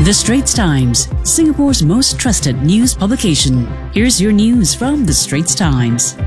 The Straits Times, Singapore's most trusted news publication. Here's your news from The Straits Times.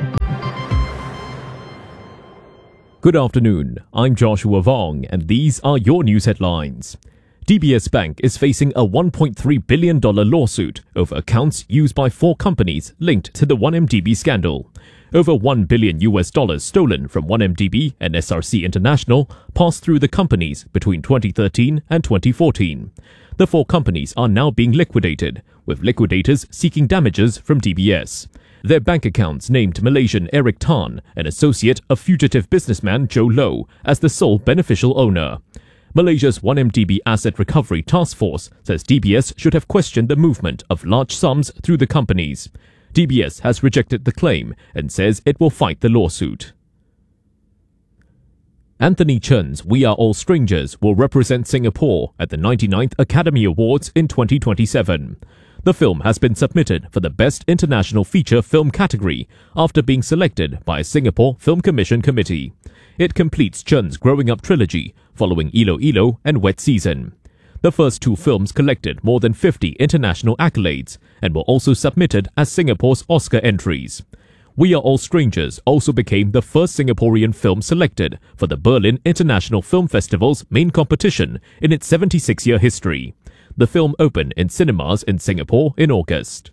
Good afternoon, I'm Joshua Vong and these are your news headlines. DBS Bank is facing a $1.3 billion lawsuit over accounts used by 4 companies linked to the 1MDB scandal. Over $1 billion stolen from 1MDB and SRC International passed through the companies between 2013 and 2014. The 4 companies are now being liquidated, with liquidators seeking damages from DBS. Their bank accounts named Malaysian Eric Tan, an associate of fugitive businessman Joe Low, as the sole beneficial owner. Malaysia's 1MDB Asset Recovery Task Force says DBS should have questioned the movement of large sums through the companies. DBS has rejected the claim and says it will fight the lawsuit. Anthony Chen's We Are All Strangers will represent Singapore at the 99th Academy Awards in 2027. The film has been submitted for the Best International Feature Film category after being selected by a Singapore Film Commission committee. It completes Chen's growing up trilogy following Ilo Ilo and Wet Season. The first 2 films collected more than 50 international accolades and were also submitted as Singapore's Oscar entries. We Are All Strangers also became the first Singaporean film selected for the Berlin International Film Festival's main competition in its 76-year history. The film opened in cinemas in Singapore in August.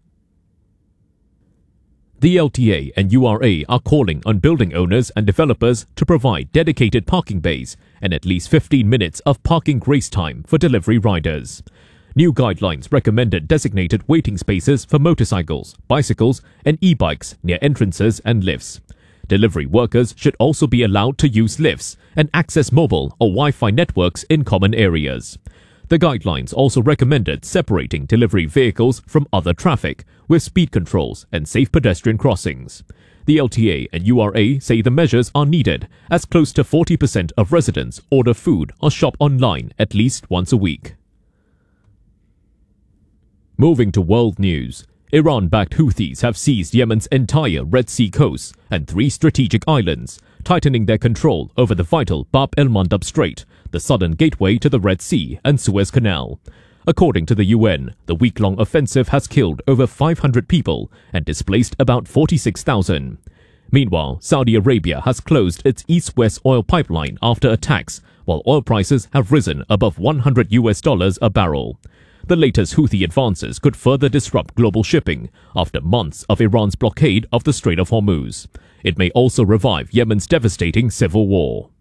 The LTA and URA are calling on building owners and developers to provide dedicated parking bays and at least 15 minutes of parking grace time for delivery riders. New guidelines recommended designated waiting spaces for motorcycles, bicycles, and e-bikes near entrances and lifts. Delivery workers should also be allowed to use lifts and access mobile or Wi-Fi networks in common areas. The guidelines also recommended separating delivery vehicles from other traffic with speed controls and safe pedestrian crossings. The LTA and URA say the measures are needed as close to 40% of residents order food or shop online at least once a week. Moving to world news, Iran-backed Houthis have seized Yemen's entire Red Sea coast and 3 strategic islands, tightening their control over the vital Bab el-Mandab Strait, the southern gateway to the Red Sea and Suez Canal. According to the UN, the week-long offensive has killed over 500 people and displaced about 46,000. Meanwhile, Saudi Arabia has closed its east-west oil pipeline after attacks, while oil prices have risen above $100 a barrel. The latest Houthi advances could further disrupt global shipping after months of Iran's blockade of the Strait of Hormuz. It may also revive Yemen's devastating civil war.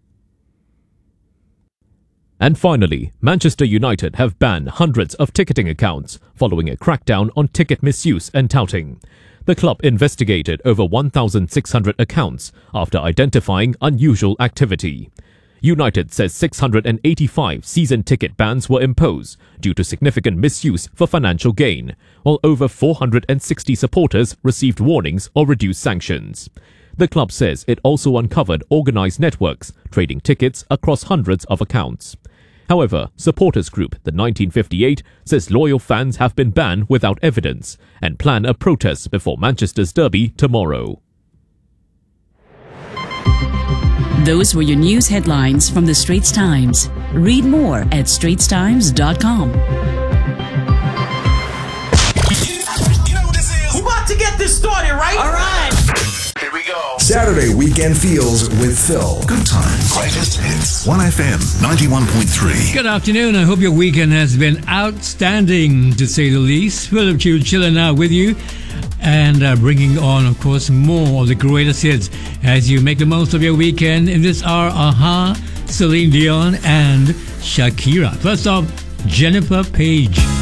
And finally, Manchester United have banned hundreds of ticketing accounts following a crackdown on ticket misuse and touting. The club investigated over 1,600 accounts after identifying unusual activity. United says 685 season ticket bans were imposed due to significant misuse for financial gain, while over 460 supporters received warnings or reduced sanctions. The club says it also uncovered organized networks trading tickets across hundreds of accounts. However, supporters group The 1958 says loyal fans have been banned without evidence and plan a protest before Manchester's derby tomorrow. Those were your news headlines from The Straits Times. Read more at straitstimes.com. You know what this is? We're about to get this started, right? All right. Here we go. Saturday Weekend Feels with Phil. Good times. Greatest hits. 1FM 91.3. Good afternoon. I hope your weekend has been outstanding, to say the least. Philip Chiu chilling out with you and bringing on, of course, more of the greatest hits as you make the most of your weekend. In this hour, Aha, Celine Dion, and Shakira. First off, Jennifer Page.